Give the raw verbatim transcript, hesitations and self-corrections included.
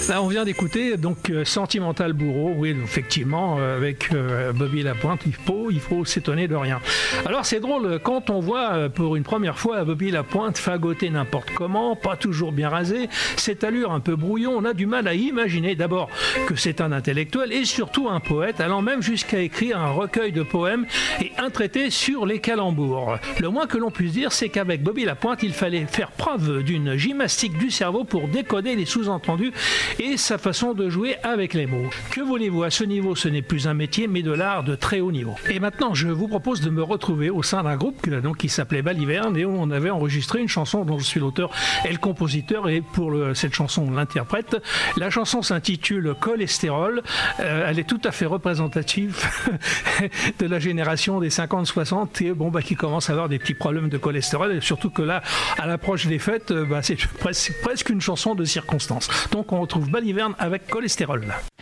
Là, on vient d'écouter donc euh, Sentimental Bourreau, oui, effectivement, euh, avec euh, Bobby Lapointe, il faut, il faut s'étonner de rien. Alors, c'est drôle, quand on voit euh, pour une première fois Bobby Lapointe fagoter n'importe comment, pas toujours bien rasé, cette allure un peu brouillon, on a du mal à imaginer d'abord que c'est un intellectuel et surtout un poète, allant même jusqu'à écrire un recueil de poèmes et un traité sur les calembours. Le moins que l'on puisse dire, c'est qu'avec Bobby Lapointe, il fallait faire preuve d'une gymnastique du cerveau pour décoder les sous-entendus et sa façon de jouer avec les mots. Que voulez-vous, à ce niveau, ce n'est plus un métier, mais de l'art de très haut niveau. Et maintenant, je vous propose de me retrouver au sein d'un groupe donc, qui s'appelait Baliverne et où on avait enregistré une chanson dont je suis l'auteur et le compositeur, et pour le, cette chanson, on l'interprète. La chanson s'intitule Cholestérol. Euh, elle est tout à fait représentative de la génération des cinquante soixante et bon, bah, qui commence à avoir des petits problèmes de cholestérol, et surtout que là, à l'approche des fêtes, bah, c'est presque, presque une chanson de circonstance. Donc on retrouve Baliverne avec Cholestérol.